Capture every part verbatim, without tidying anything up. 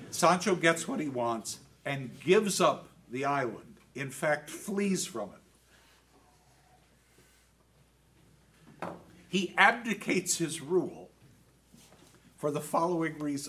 Sancho gets what he wants and gives up the island. In fact, flees from it. He abdicates his rule for the following reason.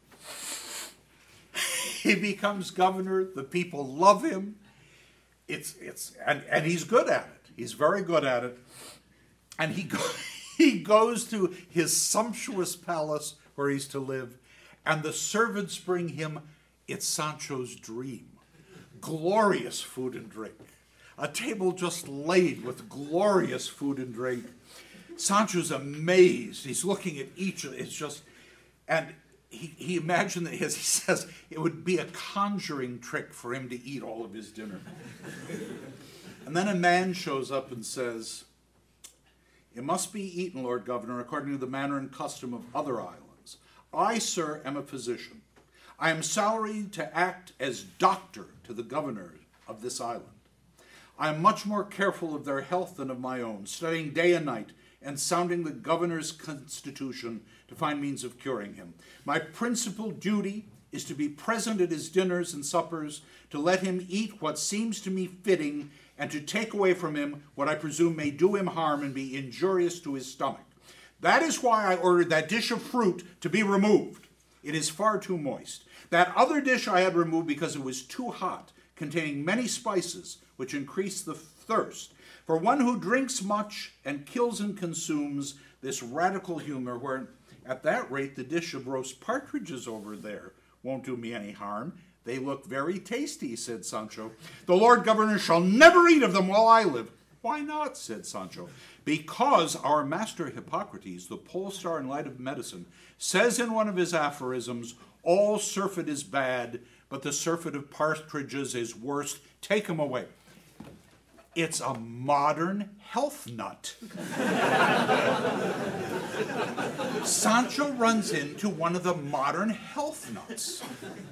He becomes governor. The people love him. It's it's and, and he's good at it. He's very good at it. And he go, he goes to his sumptuous palace where he's to live, and the servants bring him, it's Sancho's dream, glorious food and drink. A table just laid with glorious food and drink. Sancho's amazed. He's looking at each of it. It's just, and he, he imagined that his, he says it would be a conjuring trick for him to eat all of his dinner. And then a man shows up and says, "It must be eaten, Lord Governor, according to the manner and custom of other islands. I, sir, am a physician. I am salaried to act as doctor to the governor of this island. I am much more careful of their health than of my own, studying day and night and sounding the governor's constitution to find means of curing him. My principal duty is to be present at his dinners and suppers, to let him eat what seems to me fitting, and to take away from him what I presume may do him harm and be injurious to his stomach. That is why I ordered that dish of fruit to be removed. It is far too moist. That other dish I had removed because it was too hot, containing many spices, which increase the thirst. For one who drinks much and kills and consumes this radical humor, where at that rate the dish of roast partridges over there won't do me any harm. They look very tasty," said Sancho. "The Lord Governor shall never eat of them while I live." "Why not?" said Sancho. "Because our master Hippocrates, the pole star and light of medicine, says in one of his aphorisms, all surfeit is bad, but the surfeit of partridges is worst. Take him away." It's a modern health nut. Sancho runs into one of the modern health nuts.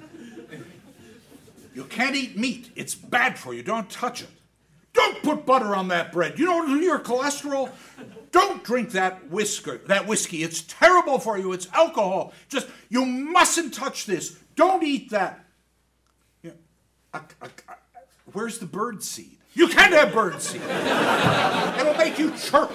"You can't eat meat. It's bad for you. Don't touch it. Don't put butter on that bread. You know your cholesterol. Don't drink that whisker, that whiskey. It's terrible for you. It's alcohol. Just, you mustn't touch this. Don't eat that." You know, uh, uh, uh, where's the bird seed? You can't have bird seed. It'll make you chirp.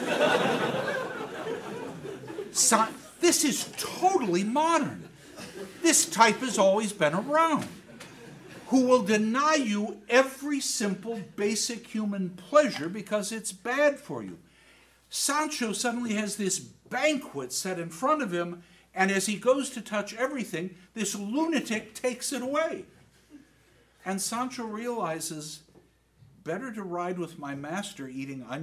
So, this is totally modern. This type has always been around, who will deny you every simple, basic human pleasure because it's bad for you. Sancho suddenly has this banquet set in front of him, and as he goes to touch everything, this lunatic takes it away. And Sancho realizes, better to ride with my master eating onions